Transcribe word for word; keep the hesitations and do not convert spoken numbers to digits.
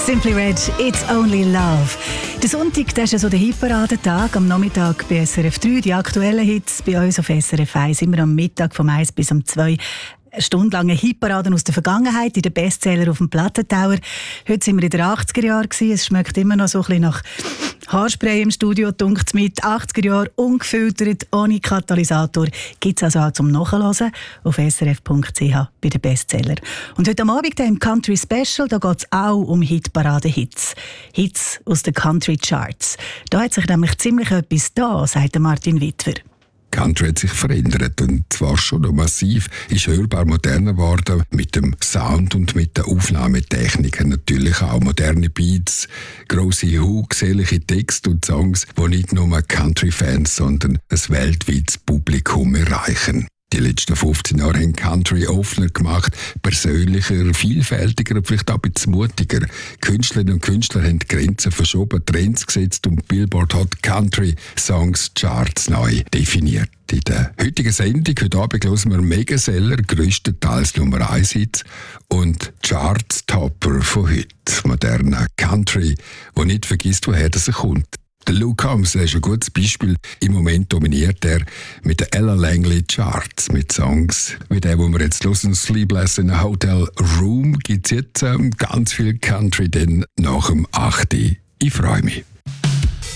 Simply Red, It's Only Love. Der Sonntag, das ist ja so der Hitparadentag. Am Nachmittag bei S R F drei, die aktuellen Hits bei uns auf S R F eins. Immer am Mittag vom eins bis um zwei. Stundenlange Hitparaden aus der Vergangenheit in den Bestseller auf dem Plattentauer. Heute sind wir in den achtziger Jahren. Es schmeckt immer noch so ein bisschen nach Haarspray im Studio, dunkt mit achtziger Jahren, ungefiltert, ohne Katalysator. Gibt es also auch zum Nachhören auf s r f punkt c h bei den Bestseller. Und heute am Abend im Country Special, da geht es auch um Hitparade-Hits. Hits aus den Country Charts. Da hat sich nämlich ziemlich etwas da, sagt Martin Wittwer. Country hat sich verändert und zwar schon noch massiv, ist hörbar moderner geworden mit dem Sound und mit den Aufnahmetechniken. Natürlich auch moderne Beats, grosse Hooks, ehrliche Texte und Songs, die nicht nur Country-Fans, sondern ein weltweites Publikum erreichen. Die letzten fünfzehn Jahre haben Country offener gemacht, persönlicher, vielfältiger und vielleicht auch ein bisschen mutiger. Künstlerinnen und Künstler haben die Grenzen verschoben, Trends gesetzt und Billboard hat Country Songs Charts neu definiert. In der heutigen Sendung, heute Abend hören wir Megaseller, grösstenteils Nummer eins Hits und Charts-Topper von heute. Moderner Country, der nicht vergisst, woher das kommt. Der Luke Combs ist ein gutes Beispiel. Im Moment dominiert er mit den Ella Langley Charts mit Songs wie der, wo wir jetzt hören, Sleepless in a Hotel Room. Gibt es jetzt ähm, ganz viel Country denn nach dem achten. Ich freue mich.